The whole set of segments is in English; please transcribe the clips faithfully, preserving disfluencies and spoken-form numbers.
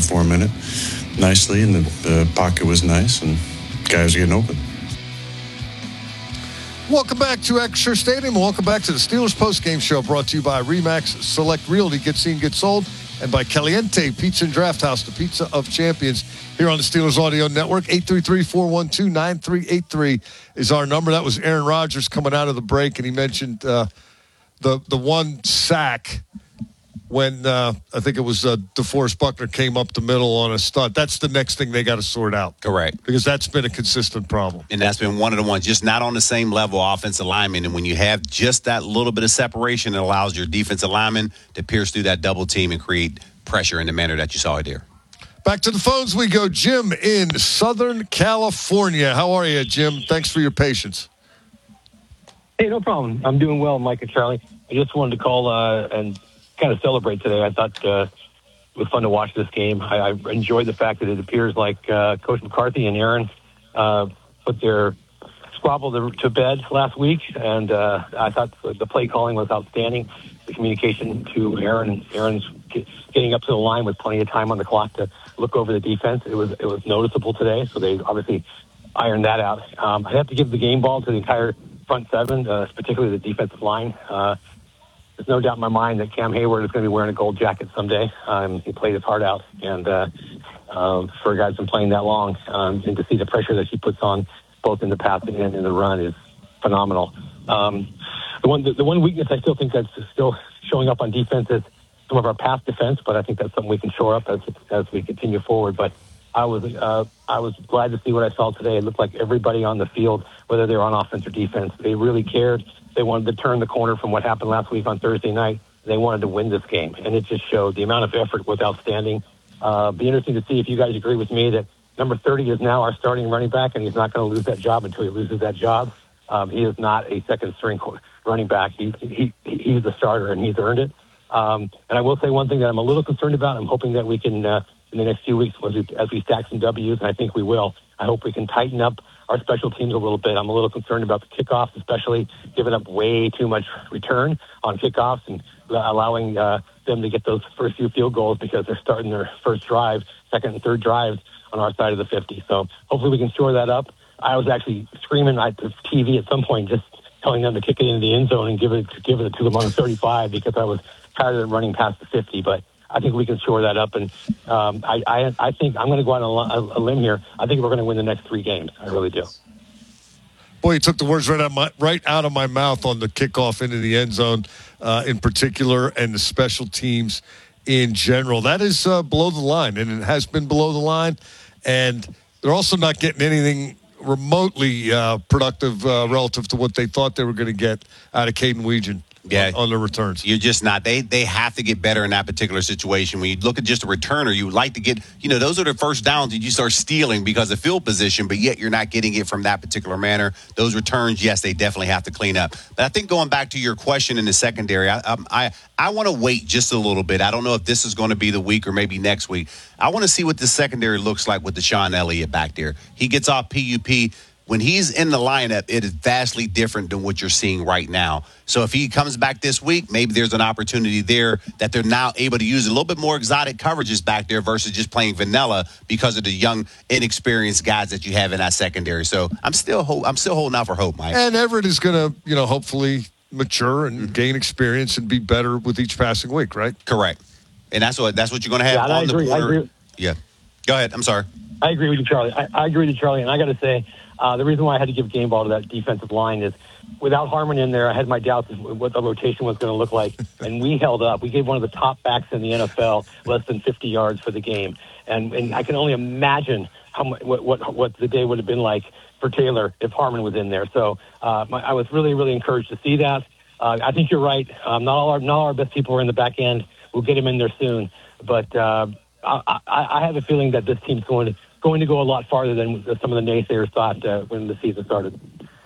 the four minute nicely, and the, the pocket was nice, and guys are getting open. Welcome back to Acrisure Stadium. Welcome back to the Steelers postgame show, brought to you by Remax Select Realty. Get seen, get sold. And by Caliente Pizza and Draft House, the pizza of champions, here on the Steelers Audio Network. eight three three, four one two, nine three eight three is our number. That was Aaron Rodgers coming out of the break, and he mentioned uh, the the one sack when uh, I think it was uh, DeForest Buckner came up the middle on a stunt. That's the next thing they got to sort out. Correct. Because that's been a consistent problem. And that's been one of the ones, just not on the same level offensive lineman. And when you have just that little bit of separation, it allows your defensive lineman to pierce through that double team and create pressure in the manner that you saw it there. Back to the phones we go. Jim in Southern California. How are you, Jim? Thanks for your patience. Hey, no problem. I'm doing well, Mike and Charlie. I just wanted to call uh, and kind of celebrate today. I thought uh, it was fun to watch this game. I, I enjoyed the fact that it appears like uh, Coach McCarthy and Aaron uh, put their squabble to, to bed last week, and uh, I thought the play calling was outstanding. The communication to Aaron, Aaron's getting up to the line with plenty of time on the clock to look over the defense. It was it was noticeable today, so they obviously ironed that out. Um, I have to give the game ball to the entire front seven, uh, particularly the defensive line. Uh, There's no doubt in my mind that Cam Hayward is going to be wearing a gold jacket someday. Um, he played his heart out, and uh, uh, for a guy who's been playing that long, um, and to see the pressure that he puts on both in the passing and in the run is phenomenal. Um, the one, the, the one weakness I still think that's still showing up on defense is some of our pass defense, but I think that's something we can shore up as as we continue forward. But I was uh, I was glad to see what I saw today. It looked like everybody on the field, whether they were on offense or defense, they really cared. They wanted to turn the corner from what happened last week on Thursday night. They wanted to win this game, and it just showed. The amount of effort was outstanding. Uh, be interesting to see if you guys agree with me that number thirty is now our starting running back, and he's not going to lose that job until he loses that job. Um, he is not a second-string running back. He, he, he's the starter, and he's earned it. Um, and I will say one thing that I'm a little concerned about. I'm hoping that we can, uh, in the next few weeks, as we, as we stack some W's, and I think we will, I hope we can tighten up our special teams a little bit. I'm a little concerned about the kickoffs, especially giving up way too much return on kickoffs and allowing uh, them to get those first few field goals because they're starting their first drive, second and third drives on our side of the fifty. So hopefully we can shore that up. I was actually screaming at the T V at some point, just telling them to kick it into the end zone and give it give it to them on the thirty-five because I was tired of them running past the fifty. But I think we can shore that up, and um, I, I, I think I'm going to go on a, a limb here. I think we're going to win the next three games. I really do. Boy, you took the words right out of my, right out of my mouth on the kickoff into the end zone uh, in particular, and the special teams in general. That is uh, below the line, and it has been below the line. And they're also not getting anything remotely uh, productive uh, relative to what they thought they were going to get out of Caden Weegan. Yeah, on, on the returns. You're just not. They they have to get better in that particular situation. When you look at just a returner, you would like to get, you know, those are the first downs that you start stealing because of field position, but yet you're not getting it from that particular manner. Those returns, yes, they definitely have to clean up. But I think going back to your question in the secondary, I um, I, I want to wait just a little bit. I don't know if this is going to be the week or maybe next week. I want to see what the secondary looks like with Deshaun Elliott back there. He gets off P U P. When he's in the lineup, it is vastly different than what you're seeing right now. So if he comes back this week, maybe there's an opportunity there that they're now able to use a little bit more exotic coverages back there versus just playing vanilla because of the young, inexperienced guys that you have in that secondary. So I'm still ho- I'm still holding out for hope, Mike. And Everett is going to, you know, hopefully mature and mm-hmm. gain experience and be better with each passing week, right? Correct. And that's what that's what you're going to have yeah, on the border. Yeah. Go ahead. I'm sorry. I agree with you, Charlie. I, I agree with you, Charlie. And I got to say, Uh, the reason why I had to give game ball to that defensive line is without Harmon in there, I had my doubts of what the rotation was going to look like. And we held up. We gave one of the top backs in the N F L less than fifty yards for the game. And, and I can only imagine how much, what, what, what the day would have been like for Taylor if Harmon was in there. So uh, my, I was really, really encouraged to see that. Uh, I think you're right. Um, not all our not all our best people are in the back end. We'll get him in there soon. But uh, I, I, I have a feeling that this team's going to going to go a lot farther than some of the naysayers thought uh, when the season started.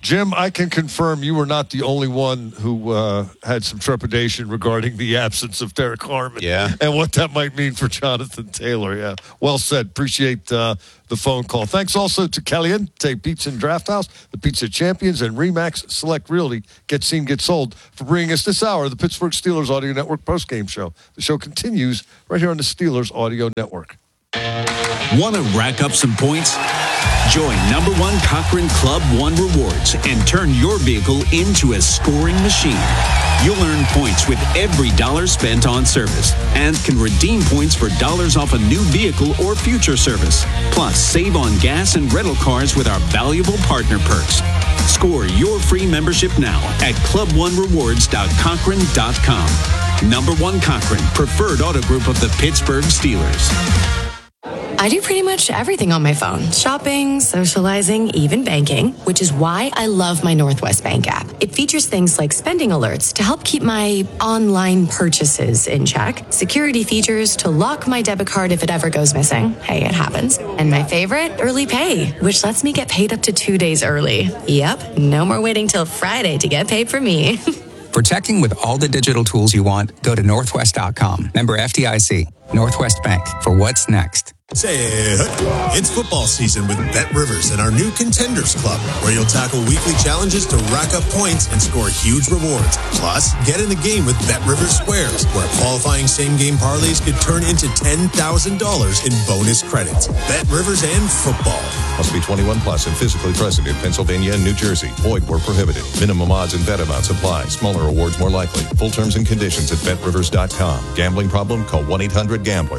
Jim, I can confirm you were not the only one who uh, had some trepidation regarding the absence of Derek Harmon. Yeah. And what that might mean for Jonathan Taylor. Yeah. Well said. Appreciate uh, the phone call. Thanks also to Caliente Pizza and Draft House, the Pizza Champions, and Remax Select Realty. Get seen, get sold for bringing us this hour of the Pittsburgh Steelers Audio Network postgame show. The show continues right here on the Steelers Audio Network. Want to rack up some points? Join number one Cochrane Club One Rewards and turn your vehicle into a scoring machine. You'll earn points with every dollar spent on service and can redeem points for dollars off a new vehicle or future service. Plus, save on gas and rental cars with our valuable partner perks. Score your free membership now at club one rewards dot cochrane dot com. Number one Cochrane, preferred auto group of the Pittsburgh Steelers. I do pretty much everything on my phone. Shopping, socializing, even banking, which is why I love my Northwest Bank app. It features things like spending alerts to help keep my online purchases in check, security features to lock my debit card if it ever goes missing. Hey, it happens. And my favorite, early pay, which lets me get paid up to two days early. Yep, no more waiting till Friday to get paid for me. Protecting with all the digital tools you want, go to northwest dot com. Member F D I C. Northwest Bank, for what's next. Say, it's football season with Bet Rivers and our new Contenders Club, where you'll tackle weekly challenges to rack up points and score huge rewards. Plus, get in the game with Bet Rivers Squares, where qualifying same-game parlays could turn into ten thousand dollars in bonus credits. Bet Rivers and football. Must be twenty-one plus and physically present in Pennsylvania and New Jersey. Void where prohibited. Minimum odds and bet amounts apply. Smaller awards more likely. Full terms and conditions at bet rivers dot com. Gambling problem? Call one eight hundred gambler.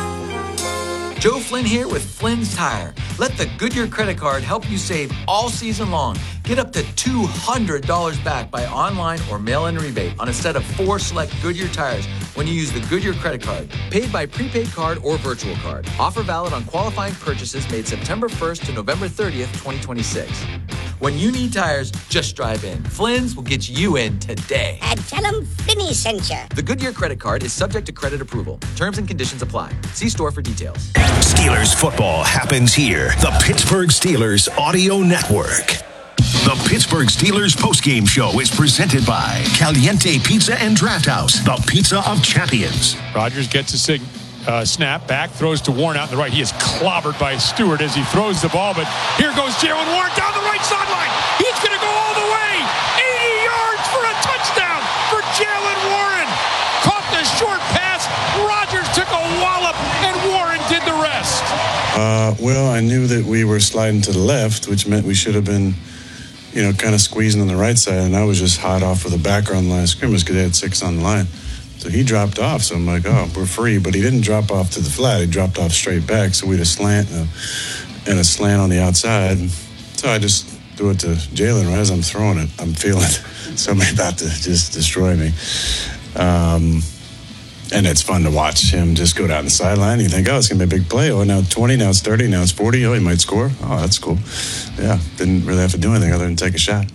Joe Flynn here with Flynn's Tire. Let the Goodyear credit card help you save all season long. Get up to two hundred dollars back by online or mail-in rebate on a set of four select Goodyear tires when you use the Goodyear credit card. Paid by prepaid card or virtual card. Offer valid on qualifying purchases made September first to November thirtieth, twenty twenty-six. When you need tires, just drive in. Flynn's will get you in today. And tell them Flinny sent you. The Goodyear credit card is subject to credit approval. Terms and conditions apply. See store for details. Steelers football happens here. The Pittsburgh Steelers Audio Network. The Pittsburgh Steelers postgame show is presented by Caliente Pizza and Draft House, the pizza of champions. Rodgers gets a sig- uh, snap back, throws to Warren out in the right. He is clobbered by Stewart as he throws the ball, but here goes Jalen Warren down the right sideline. He's going to go all the way. eighty yards for a touchdown for Jalen Warren. Caught the short pass. Rodgers took a wallop, and Warren did the rest. Uh, well, I knew that we were sliding to the left, which meant we should have been, you know, kind of squeezing on the right side, and I was just hot off of the background line of scrimmage because they had six on the line. So he dropped off, so I'm like, oh, we're free. But he didn't drop off to the flat. He dropped off straight back, so we had a slant and a, and a slant on the outside. So I just threw it to Jalen right as I'm throwing it. I'm feeling somebody about to just destroy me. Um, and it's fun to watch him just go down the sideline. You think, oh, it's going to be a big play. Oh, now it's twenty, now it's thirty, now it's forty. Oh, he might score. Oh, that's cool. Yeah, didn't really have to do anything other than take a shot.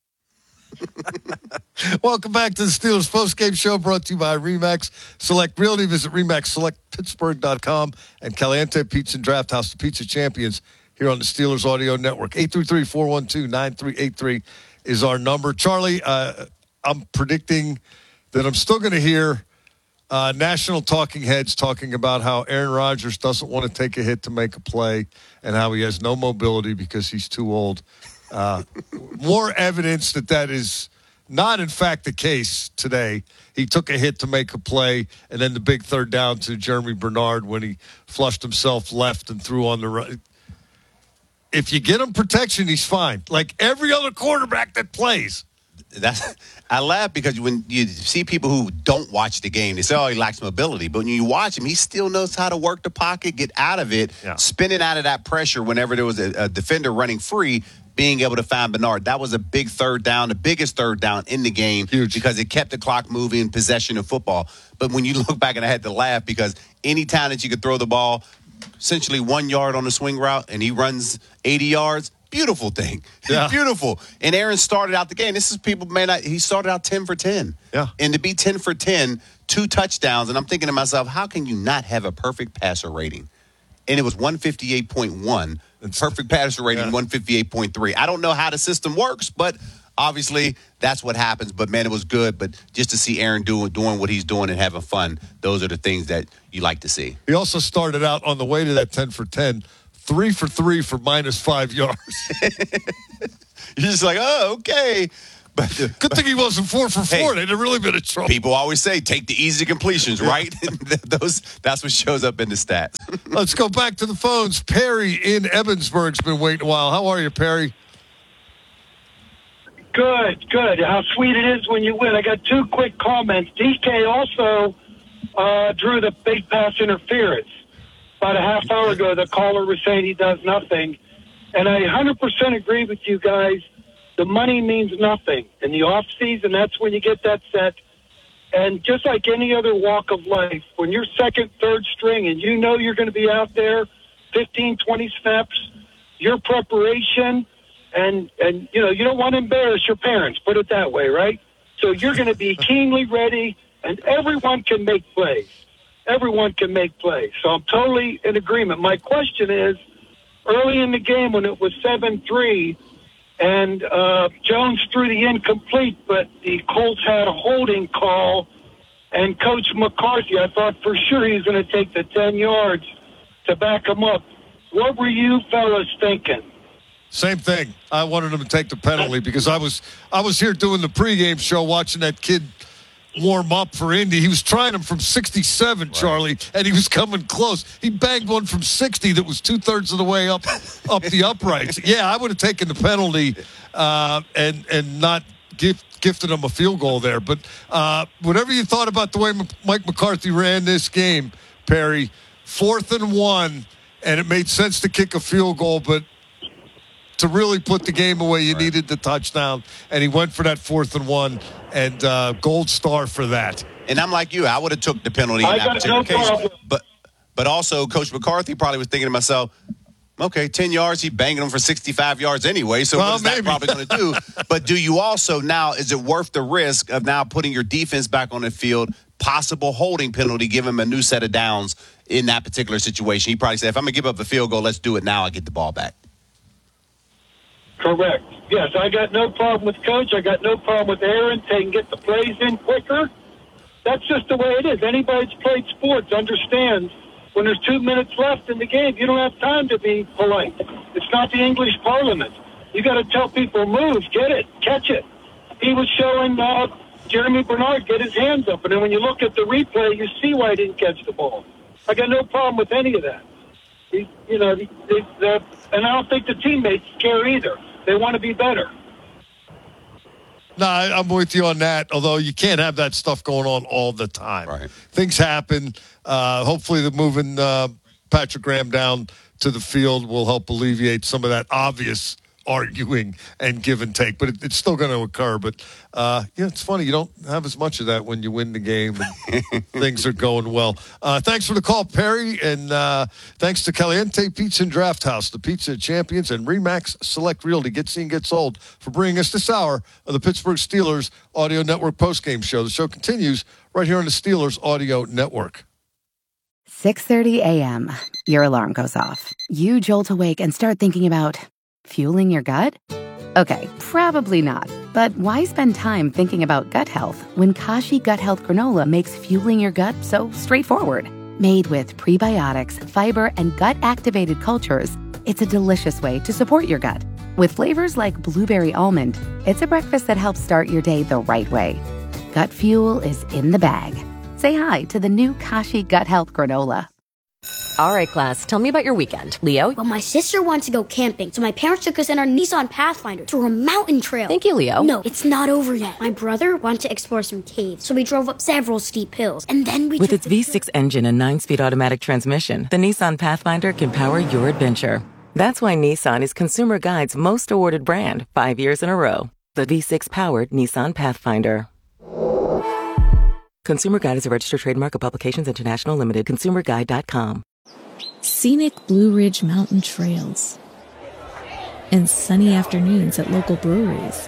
Welcome back to the Steelers postgame show brought to you by Remax Select Realty. Visit remax select pittsburgh dot com and Caliente Pizza and Draft House, the Pizza Champions, here on the Steelers Audio Network. eight three three, four one two, nine three eight three is our number. Charlie, uh, I'm predicting that I'm still going to hear uh, national talking heads talking about how Aaron Rodgers doesn't want to take a hit to make a play and how he has no mobility because he's too old. Uh, more evidence that that is not, in fact, the case today. He took a hit to make a play, and then the big third down to Jeremy Bernard when he flushed himself left and threw on the right. If you get him protection, he's fine. Like every other quarterback that plays. That's I laugh because when you see people who don't watch the game, they say, oh, he lacks mobility. But when you watch him, he still knows how to work the pocket, get out of it, yeah. spinning out of that pressure whenever there was a, a defender running free, being able to find Bernard. That was a big third down, the biggest third down in the game. Huge. Because it kept the clock moving, possession of football. But when you look back, and I had to laugh because any time that you could throw the ball, essentially one yard on the swing route, and he runs eighty yards, beautiful thing. Yeah. Beautiful. And Aaron started out the game. This is people, man, I, he started out ten for ten. Yeah. And to be ten for ten, two touchdowns, and I'm thinking to myself, how can you not have a perfect passer rating? And it was one fifty-eight point one Perfect passer rating, Yeah. one fifty-eight point three. I don't know how the system works, but obviously that's what happens. But, man, it was good. But just to see Aaron do, doing what he's doing and having fun, those are the things that you like to see. He also started out on the way to that ten for ten, three for three for minus five yards. You're just like, oh, okay. But Good thing he wasn't four for four. Hey, They'd have really been in trouble. People always say, take the easy completions, right? Those That's what shows up in the stats. Let's go back to the phones. Perry in Evansburg's been waiting a while. How are you, Perry? Good, good. How sweet it is when you win. I got two quick comments. D K also uh, drew the big pass interference. About a half hour ago, the caller was saying he does nothing. And I one hundred percent agree with you guys. The money means nothing. In the off season, that's when you get that set. And just like any other walk of life, when you're second, third string and you know you're going to be out there fifteen, twenty snaps, your preparation, and, and you know, you don't want to embarrass your parents, put it that way, right? So you're going to be keenly ready, and everyone can make plays. Everyone can make plays. So I'm totally in agreement. My question is, early in the game when it was seven three, and uh, Jones threw the incomplete, but the Colts had a holding call, and Coach McCarthy, I thought for sure he was going to take the ten yards to back him up. What were you fellas thinking? Same thing. I wanted him to take the penalty because I was I was here doing the pregame show watching that kid warm up for Indy. He was trying him from sixty-seven, right. Charlie, and he was coming close. He banged one from sixty that was two-thirds of the way up up the uprights. Yeah, I would have taken the penalty uh, and and not gift, gifted him a field goal there. But uh, whatever you thought about the way M- Mike McCarthy ran this game, Perry, fourth and one, and it made sense to kick a field goal, but to really put the game away, you right. needed the touchdown, and he went for that fourth and one, and uh, gold star for that. And I'm like you. I would have took the penalty in I that particular no case. problem. But but also, Coach McCarthy probably was thinking to myself, okay, ten yards, he banging them for sixty-five yards anyway, so well, what is maybe. that probably going to do? But do you also now, is it worth the risk of now putting your defense back on the field, possible holding penalty, give him a new set of downs in that particular situation? He probably said, if I'm going to give up a field goal, let's do it now. I get the ball back. Correct. Yes, I got no problem with Coach. I got no problem with Aaron saying get the plays in quicker. That's just the way it is. Anybody that's played sports understands when there's two minutes left in the game, you don't have time to be polite. It's not the English Parliament. You got to tell people, move, get it, catch it. He was showing uh, Jeremy Bernard get his hands up, and then when you look at the replay, you see why he didn't catch the ball. I got no problem with any of that. He, you know, the, the, the, and I don't think the teammates care either. They want to be better. No, I, I'm with you on that, although you can't have that stuff going on all the time. Right. Things happen. Uh, hopefully the moving uh, Patrick Graham down to the field will help alleviate some of that obvious arguing and give and take, but it, it's still going to occur. But, uh, yeah, it's funny. You don't have as much of that when you win the game and things are going well. Uh, thanks for the call, Perry, and uh, thanks to Caliente Pizza and Draft House, the pizza champions, and Remax Select Realty, Get Seen, Get Sold, for bringing us this hour of the Pittsburgh Steelers Audio Network postgame show. The show continues right here on the Steelers Audio Network. six thirty a.m. Your alarm goes off. You jolt awake and start thinking about fueling your gut? Okay, probably not. But why spend time thinking about gut health when Kashi Gut Health Granola makes fueling your gut so straightforward? Made with prebiotics, fiber, and gut-activated cultures, it's a delicious way to support your gut. With flavors like blueberry almond, it's a breakfast that helps start your day the right way. Gut fuel is in the bag. Say hi to the new Kashi Gut Health Granola. All right, class, tell me about your weekend. Leo? Well, my sister wants to go camping, so my parents took us in our Nissan Pathfinder to a mountain trail. Thank you, Leo. No, it's not over yet. My brother wanted to explore some caves, so we drove up several steep hills, and then we With its V six engine and nine-speed automatic transmission, the Nissan Pathfinder can power your adventure. That's why Nissan is Consumer Guide's most awarded brand five years in a row. The V six-powered Nissan Pathfinder. Consumer Guide is a registered trademark of Publications International Limited. consumer guide dot com. Scenic Blue Ridge mountain trails and sunny afternoons at local breweries.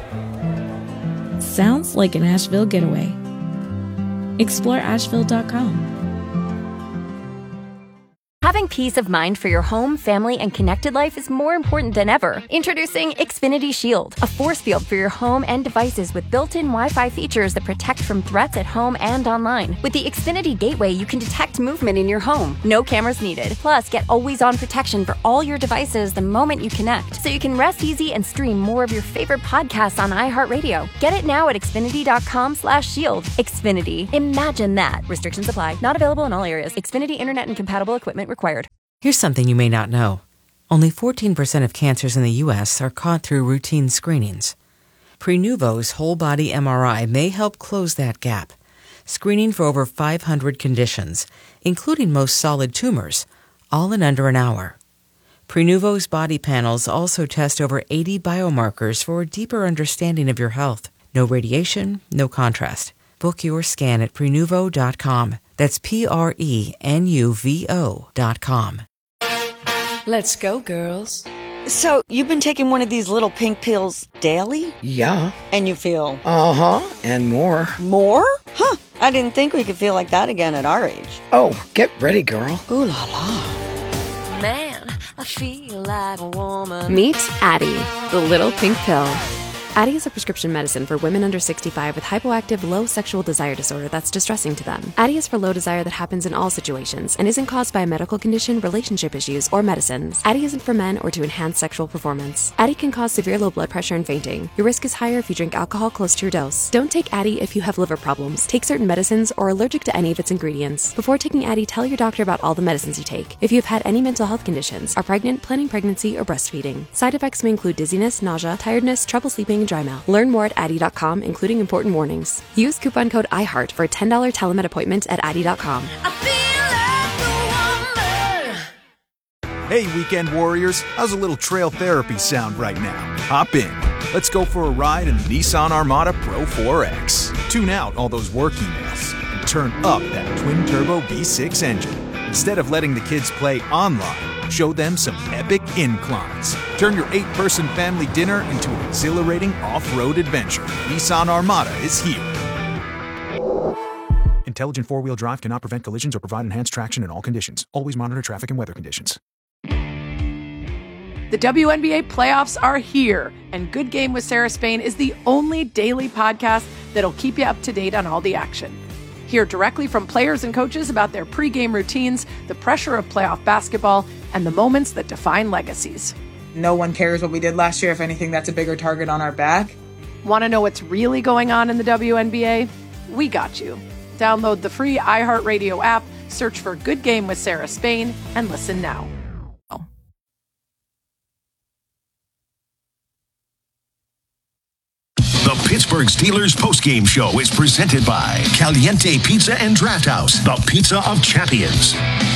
Sounds like an Asheville getaway. Explore asheville dot com. Having peace of mind for your home, family, and connected life is more important than ever. Introducing Xfinity Shield, a force field for your home and devices with built-in Wi-Fi features that protect from threats at home and online. With the Xfinity Gateway, you can detect movement in your home. No cameras needed. Plus, get always-on protection for all your devices the moment you connect, so you can rest easy and stream more of your favorite podcasts on iHeartRadio. Get it now at Xfinity.com slash shield. Xfinity. Imagine that. Restrictions apply. Not available in all areas. Xfinity Internet and compatible equipment required. Here's something you may not know. Only fourteen percent of cancers in the U S are caught through routine screenings. Prenuvo's whole-body M R I may help close that gap, screening for over five hundred conditions, including most solid tumors, all in under an hour. Prenuvo's body panels also test over eighty biomarkers for a deeper understanding of your health. No radiation, no contrast. Book your scan at Prenuvo dot com. That's P R E N U V O dot com. Let's go, girls. So, you've been taking one of these little pink pills daily? Yeah. And you feel? Uh-huh, and more. More? Huh, I didn't think we could feel like that again at our age. Oh, get ready, girl. Ooh la la. Man, I feel like a woman. Meet Addie, the little pink pill. Addie is a prescription medicine for women under sixty-five with hypoactive low sexual desire disorder that's distressing to them. Addie is for low desire that happens in all situations and isn't caused by a medical condition, relationship issues, or medicines. Addie isn't for men or to enhance sexual performance. Addie can cause severe low blood pressure and fainting. Your risk is higher if you drink alcohol close to your dose. Don't take Addie if you have liver problems, take certain medicines, or are allergic to any of its ingredients. Before taking Addie, tell your doctor about all the medicines you take. If you have had any mental health conditions, are pregnant, planning pregnancy, or breastfeeding. Side effects may include dizziness, nausea, tiredness, trouble sleeping, and dry mouth. Learn more at Addie dot com, including important warnings. Use coupon code iHeart for a ten dollars telemed appointment at Addie dot com. Hey, weekend warriors, how's a little trail therapy sound right now? Hop in. Let's go for a ride in the Nissan Armada Pro four X. Tune out all those work emails and turn up that twin-turbo V six engine. Instead of letting the kids play online, show them some epic inclines. Turn your eight-person family dinner into an exhilarating off-road adventure. Nissan Armada is here. Intelligent four-wheel drive cannot prevent collisions or provide enhanced traction in all conditions. Always monitor traffic and weather conditions. The W N B A playoffs are here, and Good Game with Sarah Spain is the only daily podcast that'll keep you up to date on all the action. Hear directly from players and coaches about their pregame routines, the pressure of playoff basketball, and the moments that define legacies. No one cares what we did last year. If anything, that's a bigger target on our back. Want to know what's really going on in the W N B A? We got you. Download the free iHeartRadio app, search for Good Game with Sarah Spain, and listen now. The Pittsburgh Steelers postgame show is presented by Caliente Pizza and Draft House, the pizza of champions.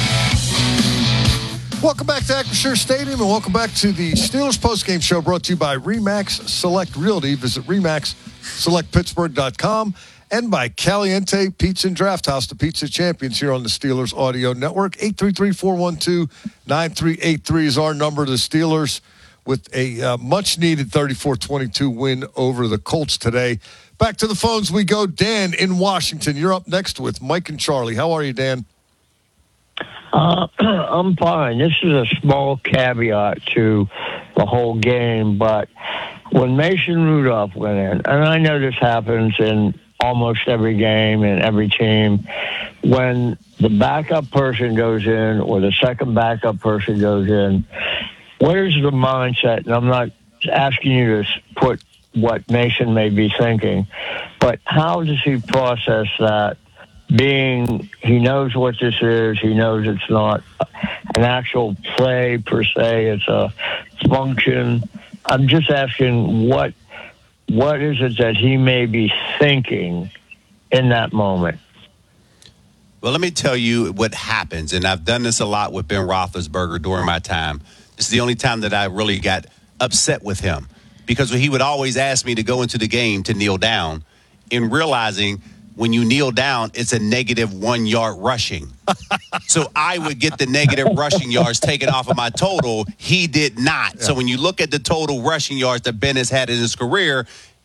Welcome back to Acrisure Stadium, and welcome back to the Steelers postgame show brought to you by RE/MAX Select Realty. Visit remax select pittsburgh dot com and by Caliente Pizza and Draft House, the pizza champions here on the Steelers Audio Network. eight three three, four one two, nine three eight three is our number. The Steelers with a uh, much-needed thirty-four twenty-two win over the Colts today. Back to the phones we go. Dan in Washington, you're up next with Mike and Charlie. How are you, Dan? Uh, I'm fine. This is a small caveat to the whole game, but when Mason Rudolph went in, and I know this happens in almost every game and every team, when the backup person goes in or the second backup person goes in, where's the mindset? And I'm not asking you to put what Mason may be thinking, but how does he process that? Being he knows what this is, he knows it's not an actual play per se, it's a function. I'm just asking what what is it that he may be thinking in that moment? Well, let me tell you what happens, and I've done this a lot with Ben Roethlisberger during my time. This is the only time that I really got upset with him, because he would always ask me to go into the game to kneel down, in realizing when you kneel down, it's a negative one yard rushing. So I would get the negative rushing yards taken off of my total. He did not. Yeah. So when you look at the total rushing yards that Ben has had in his career,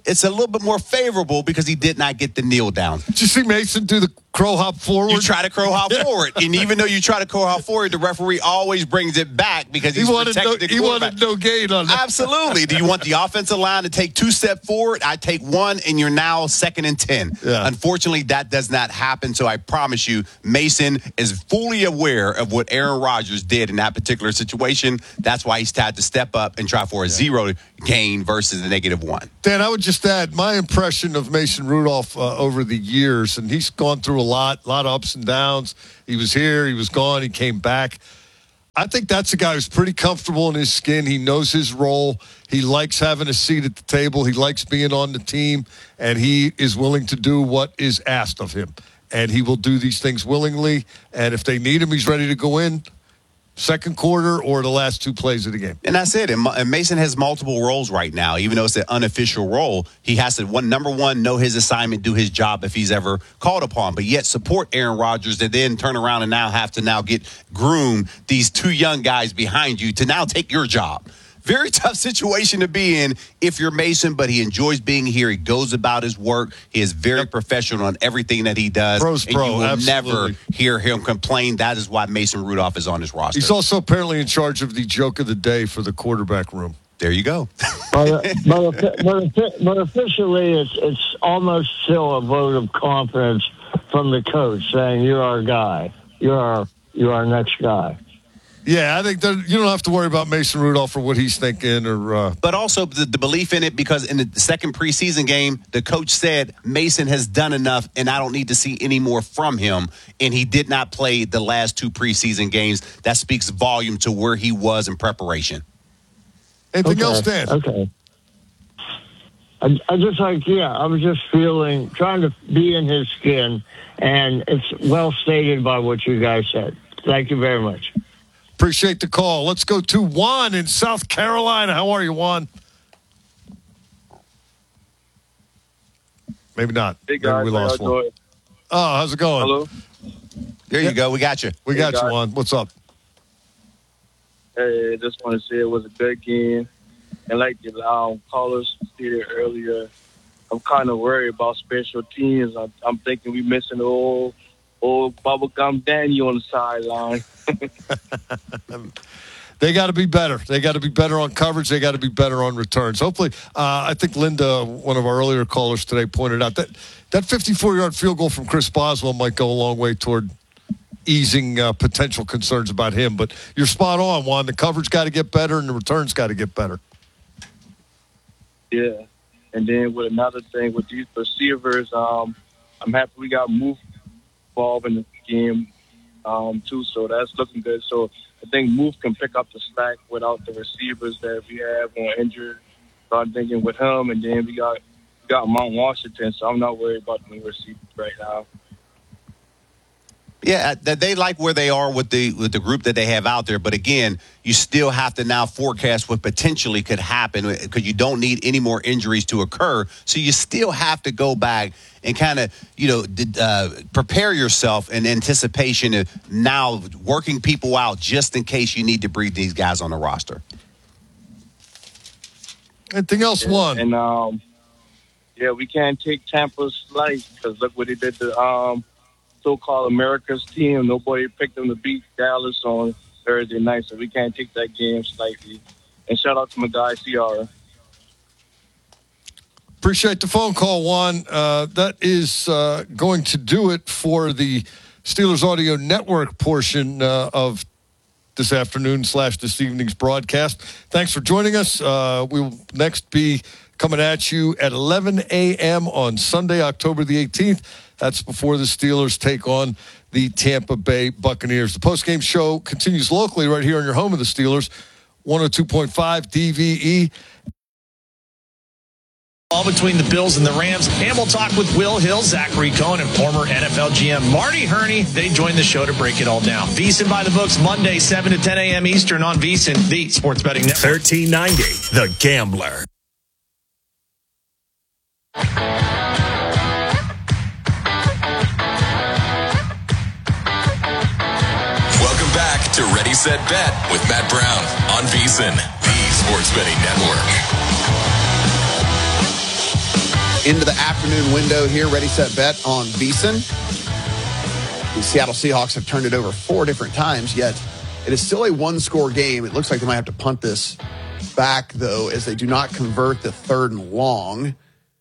it's a little bit more favorable because he did not get the kneel down. Did you see Mason do the crow hop forward? You try to crow hop forward. And even though you try to crow hop forward, the referee always brings it back because he's he wanted protecting no, the He quarterback. wanted no gain on that. Absolutely. Do you want the offensive line to take two steps forward? I take one, and you're now second and ten. Yeah. Unfortunately, that does not happen. So I promise you, Mason is fully aware of what Aaron Rodgers did in that particular situation. That's why he's had to step up and try for a yeah. zero gain versus a negative one. Dan, I would just add my impression of Mason Rudolph uh, over the years, and he's gone through a lot, a lot of ups and downs. He was here, he was gone, he came back. I think that's a guy who's pretty comfortable in his skin. He knows his role. He likes having a seat at the table. He likes being on the team, and he is willing to do what is asked of him. And he will do these things willingly, and if they need him, he's ready to go in. Second quarter or the last two plays of the game. And that's it. And Mason has multiple roles right now. Even though it's an unofficial role, he has to, one number one, know his assignment, do his job if he's ever called upon, but yet support Aaron Rodgers and then turn around and now have to now get groom these two young guys behind you to now take your job. Very tough situation to be in if you're Mason, but he enjoys being here. He goes about his work. He is very yep. professional on everything that he does. Pros and pro, you will absolutely. never hear him complain. That is why Mason Rudolph is on his roster. He's also apparently in charge of the joke of the day for the quarterback room. There you go. but, but, but, but officially, it's, it's almost still a vote of confidence from the coach saying, you're our guy. You're our, you're our next guy. Yeah, I think that you don't have to worry about Mason Rudolph or what he's thinking. or. Uh, but also the, the belief in it, because in the second preseason game, the coach said Mason has done enough and I don't need to see any more from him. And he did not play the last two preseason games. That speaks volume to where he was in preparation. Anything okay. else, Dan? Okay. I, I just like, yeah, I was just feeling, trying to be in his skin, and it's well stated by what you guys said. Thank you very much. Appreciate the call. Let's go to Juan in South Carolina. How are you, Juan? Maybe not. Hey, guys. Maybe we lost one. Oh, how's it going? Hello? There you yeah. go. We got you. We hey, got guys. you, Juan. What's up? Hey, I just want to say it was a good game. And like the um, callers stated earlier, I'm kind of worried about special teams. I'm, I'm thinking we missing the old, old bubblegum Danny on the sideline. They got to be better. They got to be better on coverage. They got to be better on returns. Hopefully, uh, I think Linda, one of our earlier callers today, pointed out that that fifty-four-yard field goal from Chris Boswell might go a long way toward easing uh, potential concerns about him. But you're spot on, Juan. The coverage got to get better and the returns got to get better. Yeah. And then with another thing, with these receivers, um, I'm happy we got Move involved in the game, um, too. So that's looking good. So I think Move can pick up the slack without the receivers that we have on injured. So I'm thinking with him, and then we got we got Mount Washington, so I'm not worried about the receivers right now. Yeah, they like where they are with the with the group that they have out there. But again, you still have to now forecast what potentially could happen because you don't need any more injuries to occur. So you still have to go back and kind of, you know, uh, prepare yourself in anticipation of now working people out just in case you need to bring these guys on the roster. Anything else, yeah, Juan? And, um, yeah, we can't take Tampa's slice because look what he did to um, so-called America's team. Nobody picked them to beat Dallas on Thursday night, so we can't take that game slightly. And shout out to my guy, Ciara. Appreciate the phone call, Juan. Uh, that is uh, going to do it for the Steelers Audio Network portion uh, of this afternoon slash this evening's broadcast. Thanks for joining us. Uh, we will next be coming at you at eleven a.m. on Sunday, October the eighteenth. That's before the Steelers take on the Tampa Bay Buccaneers. The postgame show continues locally right here on your home of the Steelers, one oh two point five D V E. All between the Bills and the Rams. And we'll talk with Will Hill, Zachary Cohen, and former N F L G M Marty Herney. They join the show to break it all down. VSiN by the Books, Monday, seven to ten a.m. Eastern on VSiN, the Sports Betting Network. thirteen ninety, The Gambler. Welcome back to Ready, Set, Bet with Matt Brown on VSiN, the Sports Betting Network. into the afternoon window here. Ready, set, bet on VSiN. The Seattle Seahawks have turned it over four different times, yet it is still a one-score game. It looks like they might have to punt this back, though, as they do not convert the third and long.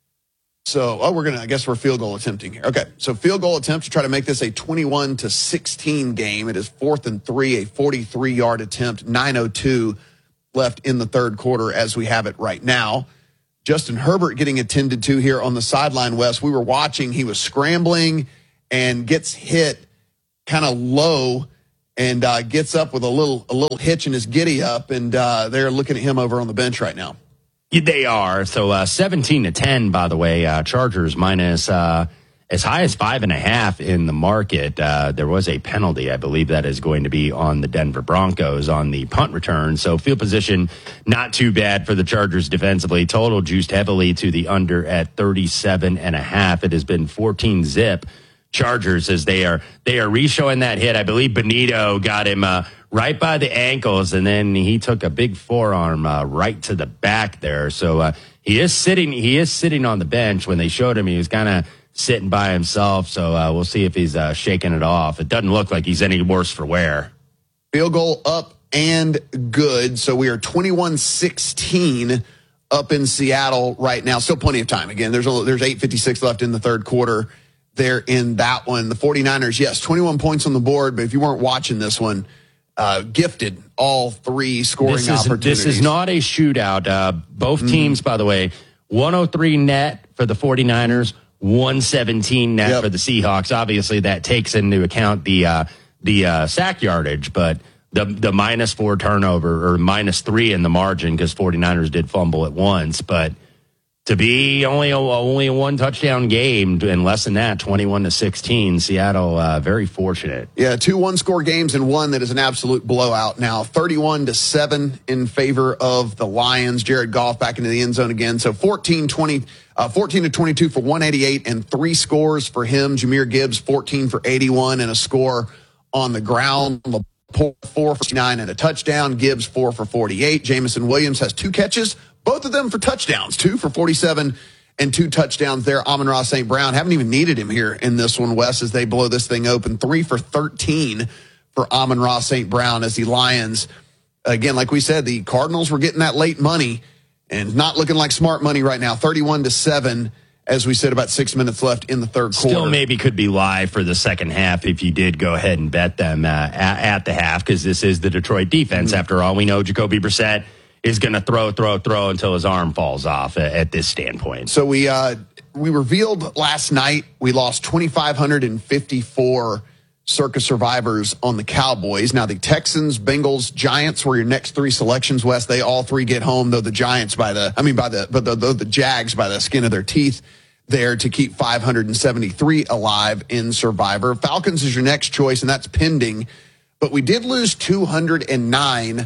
So, oh, we're going to, I guess we're field goal attempting here. Okay, so field goal attempt to try to make this a twenty-one to sixteen game. It is fourth and three, a forty-three-yard attempt, nine oh two left in the third quarter as we have it right now. Justin Herbert getting attended to here on the sideline, Wes. We were watching. He was scrambling and gets hit kind of low and uh, gets up with a little a little hitch in his giddy up, and uh, they're looking at him over on the bench right now. They are. So uh, seventeen to ten, by the way, uh, Chargers minus uh, as high as five and a half in the market. Uh, there was a penalty, I believe, that is going to be on the Denver Broncos on the punt return. So field position, not too bad for the Chargers defensively. Total juiced heavily to the under at thirty-seven and a half. It has been fourteen zip Chargers as they are they are re-showing that hit. I believe Benito got him uh, right by the ankles, and then he took a big forearm uh, right to the back there. So uh, he is sitting he is sitting on the bench. When they showed him, he was kind of sitting by himself. So uh, we'll see if he's uh, shaking it off. It doesn't look like he's any worse for wear. Field goal up and good. So we are twenty-one sixteen up in Seattle right now. Still plenty of time. Again, there's a, there's eight fifty-six left in the third quarter there in that one. The 49ers, yes, twenty-one points on the board, but if you weren't watching this one, uh, gifted all three scoring this is, opportunities. This is not a shootout. Uh, both teams, mm-hmm. by the way, one oh three net for the 49ers, one seventeen net yep. for the Seahawks. Obviously, that takes into account the uh, the uh, sack yardage, but the the minus four turnover or minus three in the margin because 49ers did fumble at once, but to be only a, only a one touchdown game and less than that, twenty-one to sixteen, Seattle uh, very fortunate. Yeah, two one score games and one that is an absolute blowout. Now thirty-one to seven in favor of the Lions. Jared Goff back into the end zone again. So fourteen twenty, uh, fourteen to twenty-two for one eighty-eight and three scores for him. Jahmyr Gibbs fourteen for eighty-one and a score on the ground. Four for fifty-nine and a touchdown. Gibbs four for forty-eight. Jamison Williams has two catches, both of them for touchdowns, two for forty-seven and two touchdowns there. Amon-Ra Saint Brown, haven't even needed him here in this one, Wes, as they blow this thing open. Three for thirteen for Amon-Ra Saint Brown as the Lions, again, like we said, the Cardinals were getting that late money and not looking like smart money right now. thirty-one to seven. As we said, about six minutes left in the third quarter. Still maybe could be live for the second half if you did go ahead and bet them uh, at, at the half, because this is the Detroit defense. Mm-hmm. After all, we know Jacoby Brissett is going to throw, throw, throw until his arm falls off at, at this standpoint. So we uh, we revealed last night we lost two thousand five hundred fifty-four Circa survivors on the Cowboys. Now the Texans, Bengals, Giants were your next three selections, Wes. They all three get home, though the Giants by the, I mean by the, but the, the, the Jags by the skin of their teeth there to keep five hundred seventy-three alive in Survivor. Falcons is your next choice, and that's pending. But we did lose two hundred nine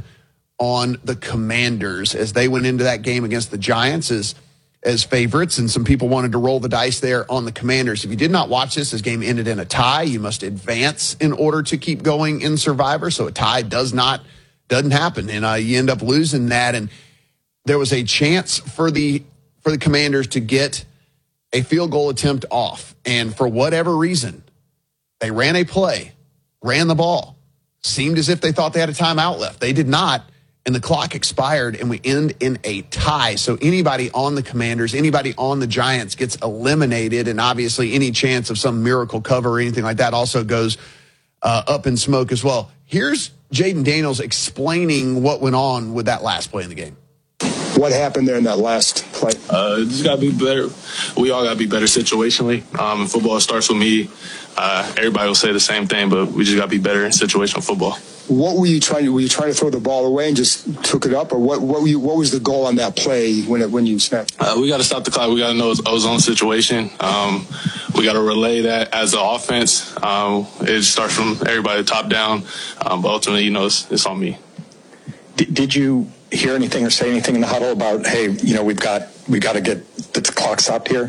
on the Commanders as they went into that game against the Giants as, as favorites, and some people wanted to roll the dice there on the Commanders. If you did not watch this, this game ended in a tie. You must advance in order to keep going in Survivor, so a tie does not, doesn't happen, and uh, you end up losing that. And there was a chance for the for the Commanders to get a field goal attempt off, and for whatever reason, they ran a play, ran the ball, seemed as if they thought they had a timeout left. They did not, and the clock expired, and we end in a tie. So anybody on the Commanders, anybody on the Giants gets eliminated, and obviously any chance of some miracle cover or anything like that also goes uh, up in smoke as well. Here's Jaden Daniels explaining what went on with that last play in the game. What happened there in that last play? Uh, just got to be better. We all got to be better situationally. Um, in football, it starts with me. Uh, everybody will say the same thing, but we just got to be better in situational football. What were you trying to? Were you trying to throw the ball away and just took it up, or what? What, were you, what was the goal on that play when it, when you snapped? Uh, we got to stop the clock. We got to know our zone situation. Um, we got to relay that as an offense. Um, it starts from everybody top down, um, but ultimately, you know, it's, it's on me. Did, did you hear anything or say anything in the huddle about, hey, you know, we've got we got to get the clock stopped here?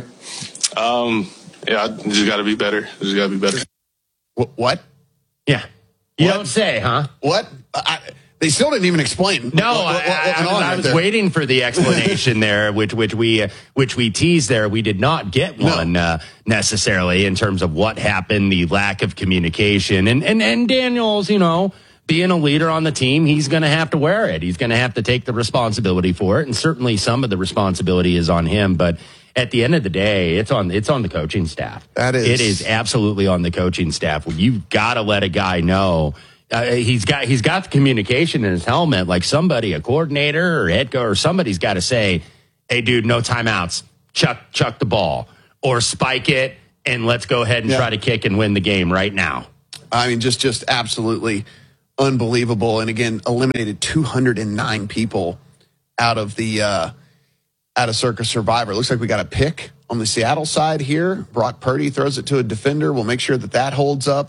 Um, yeah, I just got to be better. Just got to be better. What? Yeah. You what? don't say, huh? What? I, They still didn't even explain. No, what, what, what I, I, went on I right was there. waiting for the explanation there, which which we uh, which we teased there. We did not get one no. uh, necessarily in terms of what happened, the lack of communication, and and and Daniels, you know, being a leader on the team, he's going to have to wear it. He's going to have to take the responsibility for it, and certainly some of the responsibility is on him, but. At the end of the day, it's on it's on the coaching staff. That is, it is absolutely on the coaching staff. Well, you've got to let a guy know uh, he's got he's got the communication in his helmet. Like somebody, a coordinator or head coach or somebody's got to say, "Hey, dude, no timeouts. Chuck chuck the ball or spike it, and let's go ahead and yeah. try to kick and win the game right now." I mean, just just absolutely unbelievable. And again, eliminated two hundred nine people out of the. Uh, out of Circus Survivor. Looks like we got a pick on the Seattle side here. Brock Purdy throws it to a defender. We'll make sure that that holds up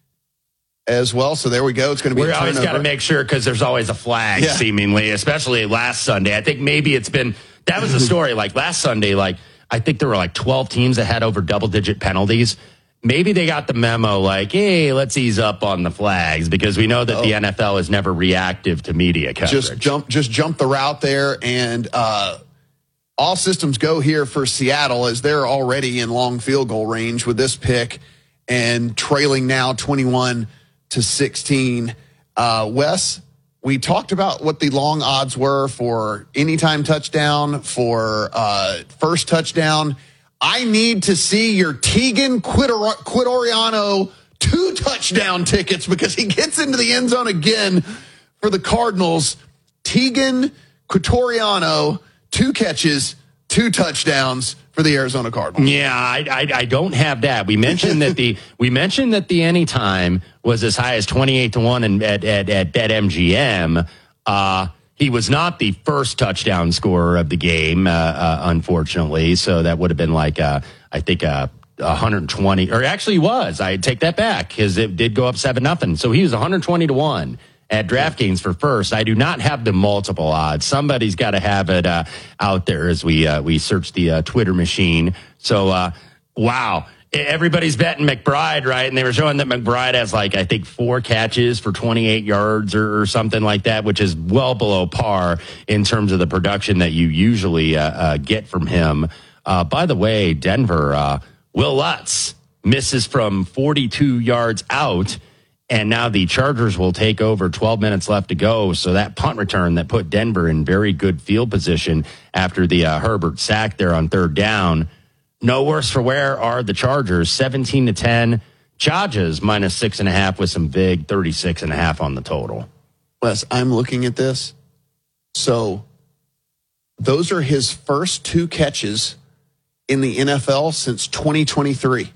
as well. So there we go. It's going to be we a turnover. always got to make sure because there's always a flag, yeah. seemingly, especially last Sunday. I think maybe it's been – that was the story. Like last Sunday, like I think there were like twelve teams that had over double-digit penalties. Maybe they got the memo like, hey, let's ease up on the flags because we know that oh. the N F L is never reactive to media coverage. Just jump, just jump the route there and uh, – all systems go here for Seattle as they're already in long field goal range with this pick and trailing now twenty-one to sixteen. Uh, Wes, we talked about what the long odds were for anytime touchdown, for uh, first touchdown. I need to see your Tegan Quitor- Quitoriano two touchdown tickets because he gets into the end zone again for the Cardinals. Tegan Quitoriano. Two catches, two touchdowns for the Arizona Cardinals. Yeah, I, I, I don't have that. We mentioned that the we mentioned that the anytime was as high as twenty-eight to one in, at at at BetMGM. Uh, he was not the first touchdown scorer of the game, uh, uh, unfortunately. So that would have been like uh, I think uh, one hundred twenty, or actually was. I take that back because it did go up seven nothing. So he was one hundred twenty to one. At DraftKings for first. I do not have the multiple odds. Somebody's got to have it uh, out there as we uh, we search the uh, Twitter machine. So, uh, wow. Everybody's betting McBride, right? And they were showing that McBride has, like, I think four catches for twenty-eight yards or, or something like that, which is well below par in terms of the production that you usually uh, uh, get from him. Uh, by the way, Denver, uh, Will Lutz misses from forty-two yards out. And now the Chargers will take over, twelve minutes left to go. So that punt return that put Denver in very good field position after the uh, Herbert sack there on third down. No worse for wear are the Chargers, seventeen to ten. Chargers minus six and a half with some big thirty-six and a half on the total. Wes, I'm looking at this. So those are his first two catches in the N F L since twenty twenty-three.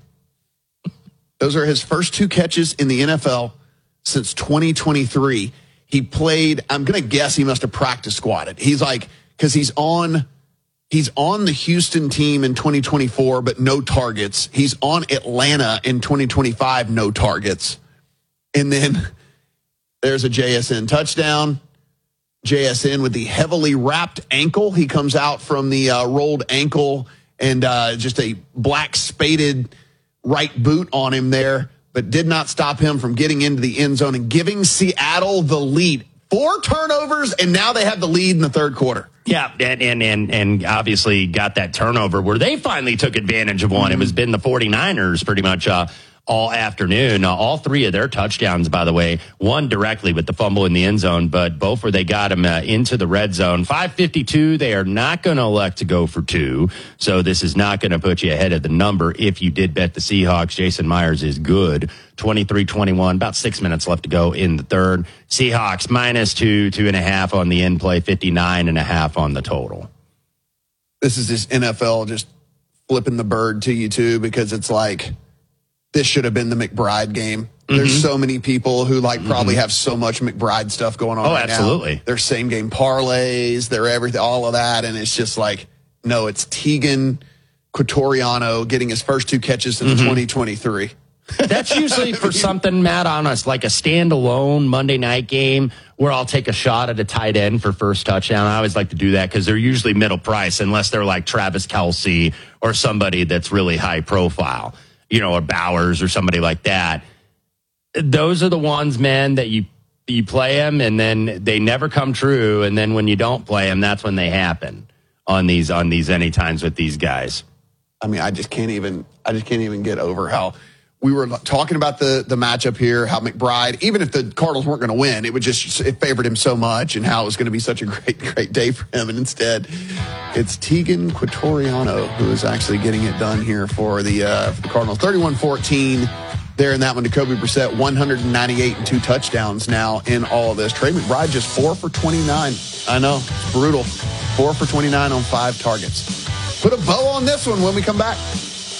Those are his first two catches in the N F L since twenty twenty-three. He played, I'm going to guess he must have practice squatted. He's like, because he's on, he's on the Houston team in twenty twenty-four, but no targets. He's on Atlanta in twenty twenty-five, no targets. And then there's a J S N touchdown. J S N with the heavily wrapped ankle. He comes out from the uh, rolled ankle and uh, just a black spaded right boot on him there, but did not stop him from getting into the end zone and giving Seattle the lead. Four turnovers, and now they have the lead in the third quarter. Yeah, and and and, and obviously got that turnover where they finally took advantage of one. Mm-hmm. It was been the 49ers pretty much uh, all afternoon. Uh, all three of their touchdowns, by the way, one directly with the fumble in the end zone, but both where they got him uh, into the red zone. five fifty-two, they are not going to elect to go for two, so this is not going to put you ahead of the number. If you did bet the Seahawks, Jason Myers is good. twenty-three twenty-one, about six minutes left to go in the third. Seahawks minus two, two and a half on the in play, fifty-nine and a half on the total. This is this N F L just flipping the bird to you, too, because it's like, this should have been the McBride game. Mm-hmm. There's so many people who like probably mm-hmm. have so much McBride stuff going on oh, right absolutely. now. Their same game parlays, their everything, all of that. And it's just like, no, it's Tegan Quitoriano getting his first two catches in mm-hmm. twenty twenty-three. That's usually for something, Matt, on us, like a standalone Monday night game where I'll take a shot at a tight end for first touchdown. I always like to do that because they're usually middle price unless they're like Travis Kelce or somebody that's really high profile, you know, or Bowers or somebody like that. Those are the ones, man, that you you play them, and then they never come true. And then when you don't play them, that's when they happen on these on these any times with these guys. I mean, I just can't even I just can't even get over how we were talking about the the matchup here, how McBride, even if the Cardinals weren't going to win, it would just it favored him so much, and how it was going to be such a great great day for him. And instead, it's Tegan Quatoriano who is actually getting it done here for the uh, for the Cardinals. thirty-one fourteen there in that one. Jacoby Brissett, one ninety-eight and two touchdowns now in all of this. Trey McBride just four for twenty-nine. I know, it's brutal. Four for twenty-nine on five targets. Put a bow on this one when we come back.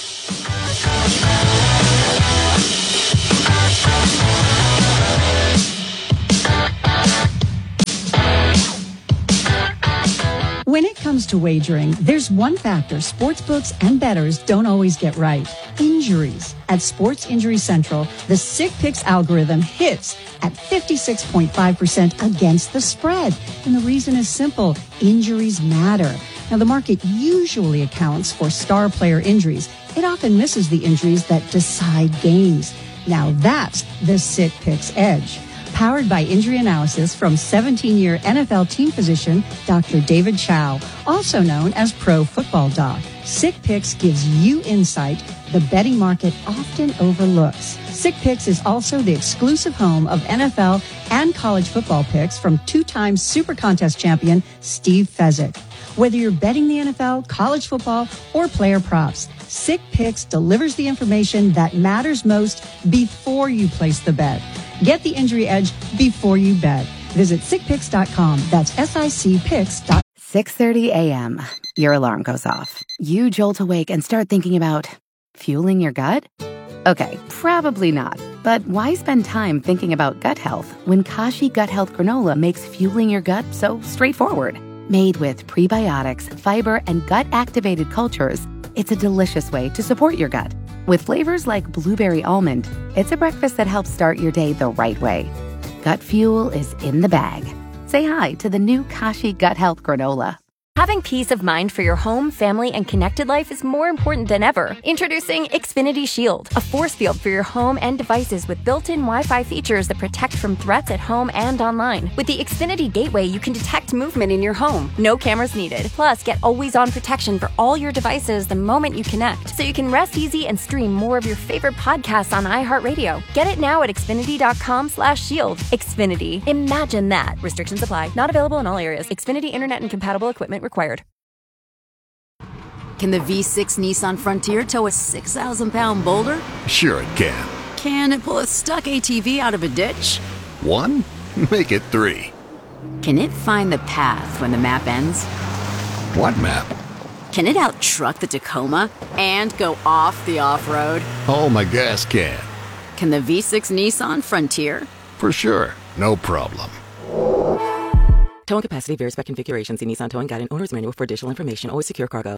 When it comes to wagering, there's one factor sportsbooks and bettors don't always get right. Injuries. At Sports Injury Central, the Sick Picks algorithm hits at fifty-six point five percent against the spread. And the reason is simple. Injuries matter. Now, the market usually accounts for star player injuries. It often misses the injuries that decide games. Now, that's the Sick Picks edge. Powered by injury analysis from seventeen-year N F L team physician Doctor David Chow, also known as Pro Football Doc. Sick Picks gives you insight the betting market often overlooks. Sick Picks is also the exclusive home of N F L and college football picks from two-time Super Contest champion Steve Fezzik. Whether you're betting the N F L, college football, or player props, Sick Picks delivers the information that matters most before you place the bet. Get the injury edge before you bet. Visit sick picks dot com. That's S I C picks dot com. six thirty a.m. Your alarm goes off. You jolt awake and start thinking about fueling your gut? Okay, probably not. But why spend time thinking about gut health when Kashi Gut Health Granola makes fueling your gut so straightforward? Made with prebiotics, fiber, and gut-activated cultures, it's a delicious way to support your gut. With flavors like blueberry almond, it's a breakfast that helps start your day the right way. Gut fuel is in the bag. Say hi to the new Kashi Gut Health Granola. Having peace of mind for your home, family, and connected life is more important than ever. Introducing Xfinity Shield, a force field for your home and devices with built-in Wi-Fi features that protect from threats at home and online. With the Xfinity Gateway, you can detect movement in your home. No cameras needed. Plus, get always-on protection for all your devices the moment you connect, so you can rest easy and stream more of your favorite podcasts on iHeartRadio. Get it now at xfinity.com slash shield. Xfinity. Imagine that. Restrictions apply. Not available in all areas. Xfinity Internet and compatible equipment required. Can the V six Nissan Frontier tow a six thousand pound boulder? Sure it can. Can it pull a stuck A T V out of a ditch? One? Make it three. Can it find the path when the map ends? What map? Can it out-truck the Tacoma and go off the off-road? Oh, my gas can. Can the V six Nissan Frontier? For sure. No problem. Towing capacity varies by configuration. See Nissan Towing Guide and Owner's Manual for additional information. Always secure cargo.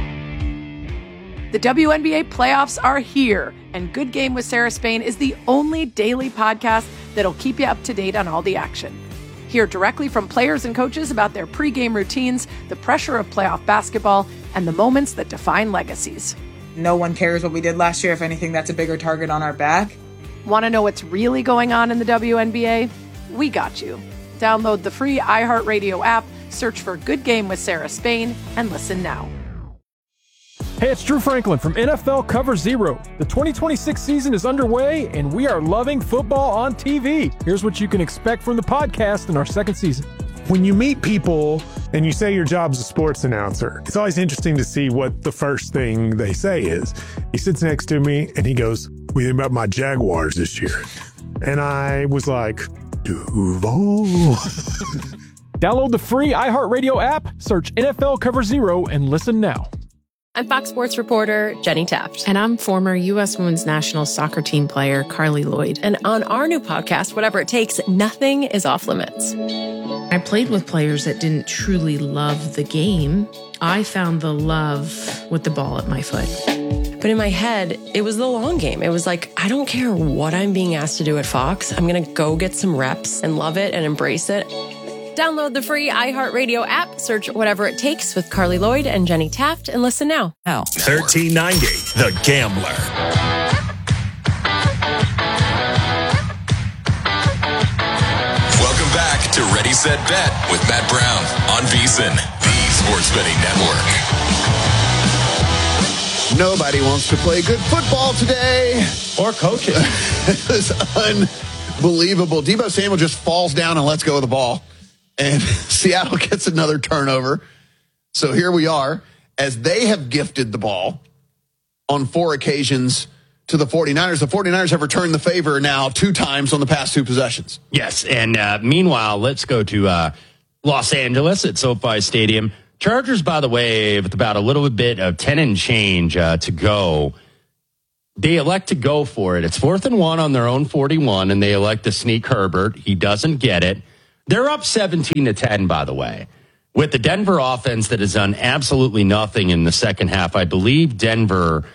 The W N B A playoffs are here, and Good Game with Sarah Spain is the only daily podcast that'll keep you up to date on all the action. Hear directly from players and coaches about their pregame routines, the pressure of playoff basketball, and the moments that define legacies. No one cares what we did last year. If anything, that's a bigger target on our back. Want to know what's really going on in the W N B A? We got you. Download the free iHeartRadio app, search for Good Game with Sarah Spain, and listen now. Hey, it's Drew Franklin from N F L Cover Zero. The twenty twenty-six season is underway, and we are loving football on T V. Here's what you can expect from the podcast in our second season. When you meet people and you say your job's a sports announcer, it's always interesting to see what the first thing they say is. He sits next to me and he goes, "What do you think about my Jaguars this year?" And I was like, Duval. Download the free iHeartRadio app, search N F L Cover Zero, and listen now. I'm Fox Sports reporter Jenny Taft. And I'm former U S Women's National Soccer Team player Carly Lloyd. And on our new podcast, Whatever It Takes, nothing is off limits. I played with players that didn't truly love the game. I found the love with the ball at my foot. But in my head, it was the long game. It was like, I don't care what I'm being asked to do at Fox. I'm going to go get some reps and love it and embrace it. Download the free iHeartRadio app, search Whatever It Takes with Carly Lloyd and Jenny Taft, and listen now. Now. thirteen ninety, The Gambler. to Ready, Set, Bet with Matt Brown on VSiN, the Sports Betting Network. Nobody wants to play good football today. Or coach it. It's unbelievable. Deebo Samuel just falls down and lets go of the ball. And Seattle gets another turnover. So here we are, as they have gifted the ball on four occasions to the 49ers. The 49ers have returned the favor now two times on the past two possessions. Yes, and uh, meanwhile, let's go to uh, Los Angeles at SoFi Stadium. Chargers, by the way, with about a little bit of ten and change uh, to go, they elect to go for it. It's fourth and one on their own forty-one, and they elect to sneak Herbert. He doesn't get it. They're up seventeen to ten, by the way, with the Denver offense that has done absolutely nothing in the second half. I believe Denver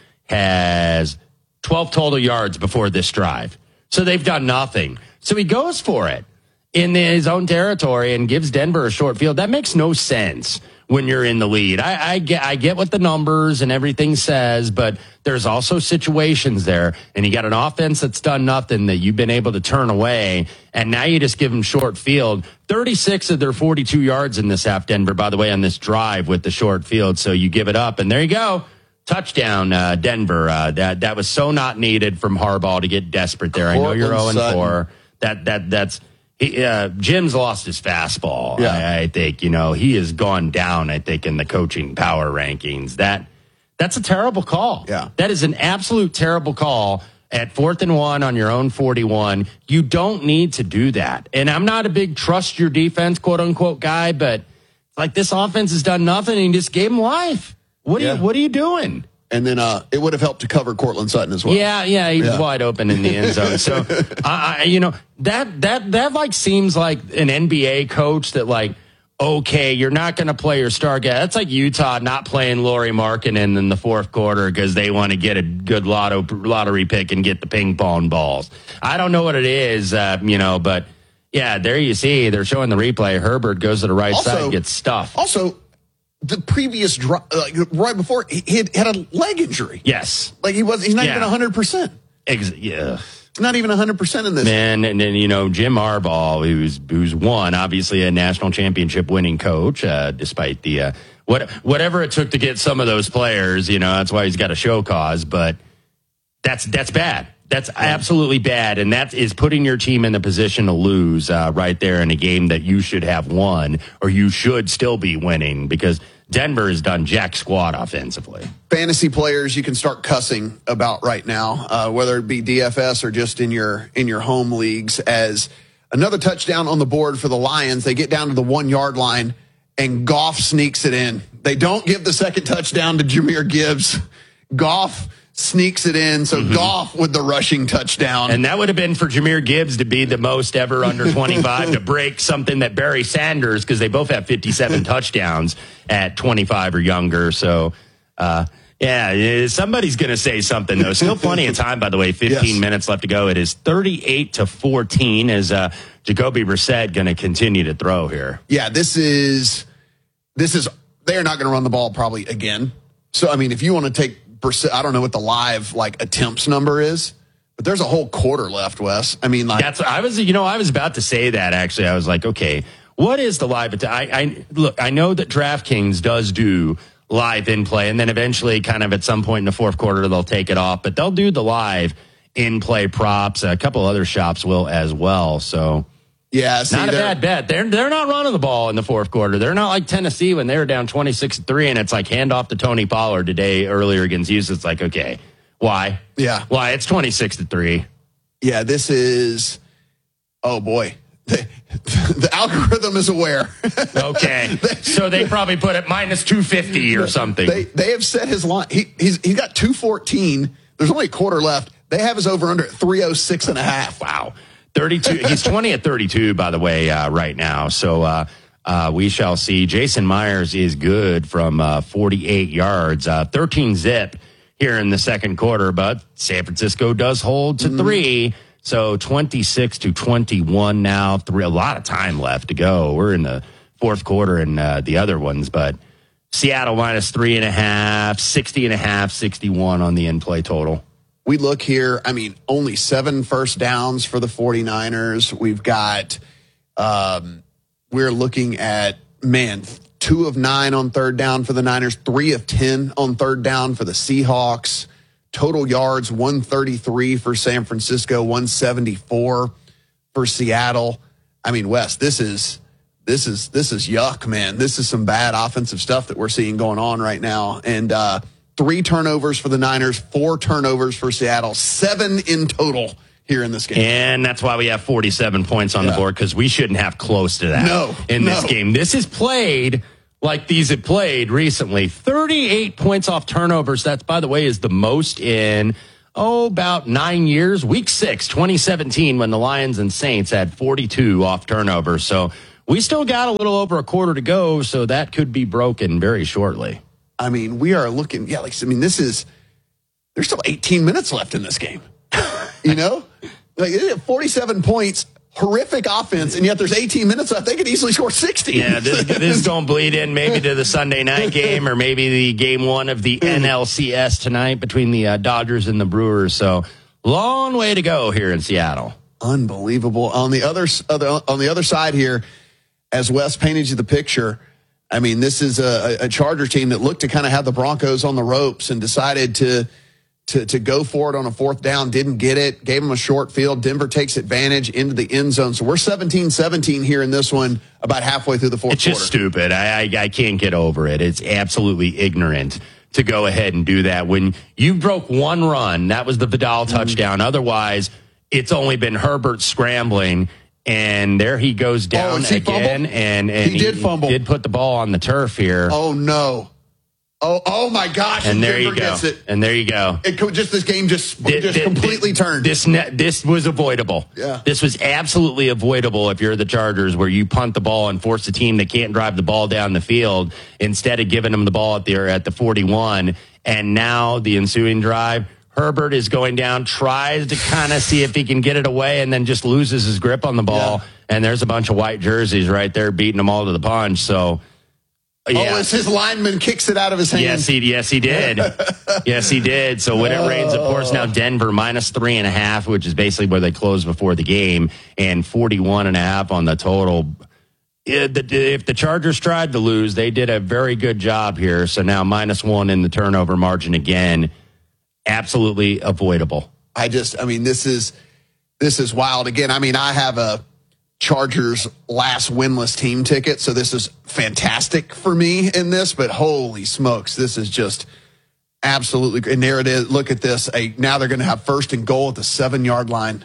has twelve total yards before this drive. So they've done nothing. So he goes for it in his own territory and gives Denver a short field. That makes no sense when you're in the lead. I, I get I get what the numbers and everything says, but there's also situations there, and you got an offense that's done nothing that you've been able to turn away, and now you just give them short field. thirty-six of their forty-two yards in this half, Denver, by the way, on this drive with the short field. So you give it up, and there you go. Touchdown, uh, Denver. Uh, that that was so not needed from Harbaugh to get desperate there. Cortland I know you're oh and four. Sutton. That that that's he, uh, Jim's lost his fastball. Yeah. I, I think you know he has gone down. I think in the coaching power rankings. That that's a terrible call. Yeah, that is an absolute terrible call. At fourth and one on your own forty-one, you don't need to do that. And I'm not a big trust your defense, quote unquote, guy, but like this offense has done nothing and you just gave him life. What yeah. are you What are you doing? And then uh, it would have helped to cover Cortland Sutton as well. Yeah, yeah, he was yeah. wide open in the end zone. So, I, I, you know, that that that like seems like an N B A coach that like, okay, you're not going to play your star guy. That's like Utah not playing Lauri Markkanen in the fourth quarter because they want to get a good lotto lottery pick and get the ping pong balls. I don't know what it is, uh, you know, but yeah, there you see they're showing the replay. Herbert goes to the right also, side, gets stuffed. Also, the previous drive, like, right before, he had, had a leg injury. Yes. Like he was, he's not Yeah. even one hundred percent. Ex- yeah. Not even one hundred percent in this. Man, and then, you know, Jim Harbaugh, who's, who's won, obviously a national championship winning coach, uh, despite the, uh, what, whatever it took to get some of those players, you know, that's why he's got a show cause, but that's, that's bad. That's absolutely bad, and that is putting your team in the position to lose uh, right there in a game that you should have won, or you should still be winning, because Denver has done jack squat offensively. Fantasy players you can start cussing about right now, uh, whether it be D F S or just in your in your home leagues, as another touchdown on the board for the Lions. They get down to the one-yard line, and Goff sneaks it in. They don't give the second touchdown to Jahmyr Gibbs. Goff sneaks it in, so mm-hmm. Goff with the rushing touchdown. And that would have been for Jahmyr Gibbs to be the most ever under twenty-five to break something that Barry Sanders, because they both have fifty-seven touchdowns at twenty-five or younger. So, uh, yeah, somebody's going to say something, though. Still plenty of time, by the way, fifteen yes. minutes left to go. It is thirty-eight to fourteen as uh, Jacoby Brissett going to continue to throw here. Yeah, this is, this is, they are not going to run the ball probably again. So, I mean, if you want to take I don't know what the live like attempts number is, but there's a whole quarter left, Wes. I mean, like that's I was, you know, I was about to say that actually. I was like, okay, what is the live? I, I look, I know that DraftKings does do live in play, and then eventually, kind of at some point in the fourth quarter, they'll take it off, but they'll do the live in play props. A couple other shops will as well. So. Yeah, see, not a bad bet. They're they're not running the ball in the fourth quarter. They're not like Tennessee when they were down twenty-six to three, and it's like hand off to Tony Pollard today earlier against Houston. It's like, okay, why? Yeah, why? It's twenty-six to three. Yeah, this is. Oh boy, the, the algorithm is aware. Okay, so they probably put it minus two fifty or something. They they have set his line. He he's he got two fourteen. There's only a quarter left. They have his over under at three oh six and a half. Wow. thirty-two. He's twenty at thirty-two, by the way, uh, right now. So uh, uh, we shall see. Jason Myers is good from uh, forty-eight yards, uh, thirteen zip here in the second quarter, but San Francisco does hold to three. So twenty-six to twenty-one now. Three, a lot of time left to go. We're in the fourth quarter and uh, the other ones, but Seattle minus three and a half, sixty and a half, sixty-one on the in-play total. We look here, I mean, only seven first downs for the 49ers. We've got um, we're looking at, man, two of nine on third down for the Niners, three of ten on third down for the Seahawks. Total yards, one thirty-three for San Francisco, one seventy-four for Seattle. I mean, Wes, this is this is this is yuck, man. This is some bad offensive stuff that we're seeing going on right now. And uh, three turnovers for the Niners, four turnovers for Seattle, seven in total here in this game. And that's why we have forty-seven points on yeah. the board, because we shouldn't have close to that no, in no. this game. This is played like these have played recently. thirty-eight points off turnovers. That's, by the way, is the most in, oh, about nine years. Week six, twenty seventeen, when the Lions and Saints had forty-two off turnovers. So we still got a little over a quarter to go, so that could be broken very shortly. I mean, we are looking, yeah, like, I mean, this is, there's still eighteen minutes left in this game. You know? Like, forty-seven points. Horrific offense, and yet there's eighteen minutes left. They could easily score sixty. Yeah, this, this is going to bleed in maybe to the Sunday night game, or maybe the game one of the N L C S tonight between the uh, Dodgers and the Brewers. So long way to go here in Seattle. Unbelievable. On the other on the other side here, as Wes painted you the picture, I mean, this is a, a Charger team that looked to kind of have the Broncos on the ropes and decided to. To, to go for it on a fourth down, didn't get it, gave them a short field. Denver takes advantage into the end zone. So we're seventeen seventeen here in this one, about halfway through the fourth it's quarter. It's just stupid. I, I I can't get over it. It's absolutely ignorant to go ahead and do that. When you broke one run, that was the Vidal touchdown. Mm-hmm. Otherwise, it's only been Herbert scrambling, and there he goes down oh, again. And, and he, he did fumble. Did put the ball on the turf here. Oh, no. Oh, oh my gosh! And there Denver you go. Gets it. And there you go. It just this game just Did, just did, completely did, turned. This ne- this was avoidable. Yeah. This was absolutely avoidable if you're the Chargers, where you punt the ball and force a team that can't drive the ball down the field instead of giving them the ball at the at the forty-one. And now the ensuing drive, Herbert is going down, tries to kind of see if he can get it away, and then just loses his grip on the ball. Yeah. And there's a bunch of white jerseys right there beating them all to the punch. So. Yeah. Oh, as his lineman kicks it out of his hand. Yes, he, yes, he did. yes, he did. So when it rains, of course, now Denver minus three and a half, which is basically where they closed before the game, and forty-one and a half on the total. If the Chargers tried to lose, they did a very good job here. So now minus one in the turnover margin again. Absolutely avoidable. I just, I mean, this is, this is wild. Again, I mean, I have a Chargers last winless team ticket, so this is fantastic for me in this, but holy smokes, this is just absolutely, and there it is. Look at this. A, now they're going to have first and goal at the seven yard line.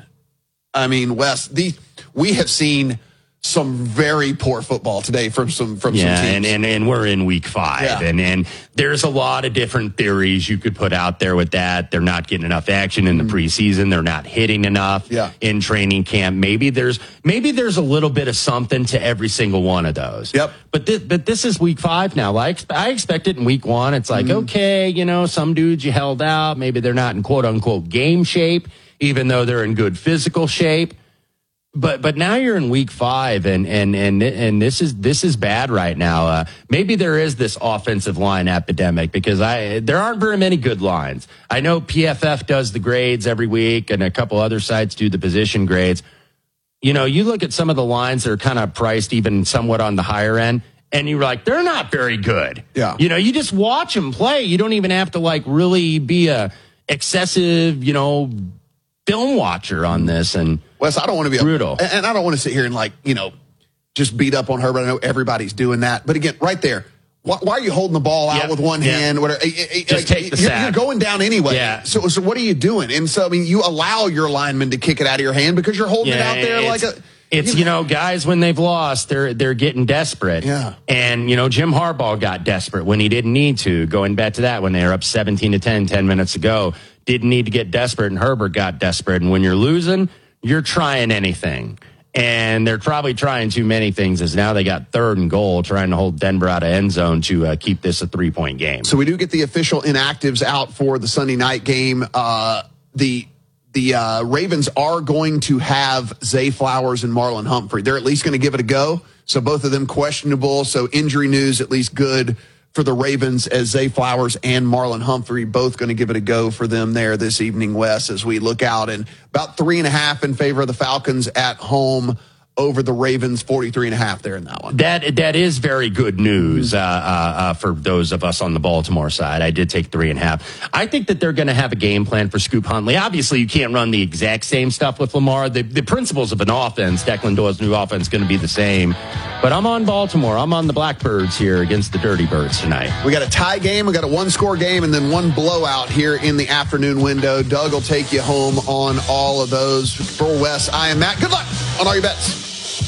I mean, Wes, the, we have seen some very poor football today from some from yeah, some teams. and, and and we're in week five, yeah. and and there's a lot of different theories you could put out there with that. They're not getting enough action in the mm-hmm. preseason. They're not hitting enough yeah. in training camp. Maybe there's maybe there's a little bit of something to every single one of those. Yep. But this, but this is week five now. Like I expected in week one, it's like mm-hmm. okay, you know, some dudes you held out. Maybe they're not in quote unquote game shape, even though they're in good physical shape. But but now you're in week five, and and and and this is this is bad right now. Uh, maybe there is this offensive line epidemic because I there aren't very many good lines. I know P F F does the grades every week, and a couple other sites do the position grades. You know, you look at some of the lines that are kind of priced even somewhat on the higher end, and you're like, they're not very good. Yeah. You know, you just watch them play. You don't even have to like really be a excessive, you know, film watcher on this. And Wes, I don't want to be brutal, a, and I don't want to sit here and like you know just beat up on Herbert. I know everybody's doing that, but again, right there, why, why are you holding the ball out yep. with one yep. hand? Whatever, just like, take the you're, sack. You're going down anyway. Yeah. So so what are you doing? And so I mean, you allow your lineman to kick it out of your hand because you're holding yeah, it out there like a. It's, you know, guys, when they've lost, they're they're getting desperate. Yeah. And, you know, Jim Harbaugh got desperate when he didn't need to. Going back to that, when they were up seventeen to ten, ten minutes ago, didn't need to get desperate, and Herbert got desperate. And when you're losing, you're trying anything. And they're probably trying too many things, as now they got third and goal, trying to hold Denver out of end zone to uh, keep this a three-point game. So we do get the official inactives out for the Sunday night game. Uh, the The uh, Ravens are going to have Zay Flowers and Marlon Humphrey. They're at least going to give it a go. So both of them questionable. So injury news, at least good for the Ravens, as Zay Flowers and Marlon Humphrey both going to give it a go for them there this evening, Wes, as we look out. And about three and a half in favor of the Falcons at home. over the Ravens forty-three and a half there in that one. That that is very good news uh, uh, uh, for those of us on the Baltimore side. I did take three and a half. I think that they're going to have a game plan for Scoop Huntley. Obviously, you can't run the exact same stuff with Lamar. The, the principles of an offense, Declan Doyle's new offense, is going to be the same. But I'm on Baltimore. I'm on the Blackbirds here against the Dirty Birds tonight. We got a tie game. We got a one-score game, and then one blowout here in the afternoon window. Doug will take you home on all of those. For Wes, I am Matt. Good luck on all your bets.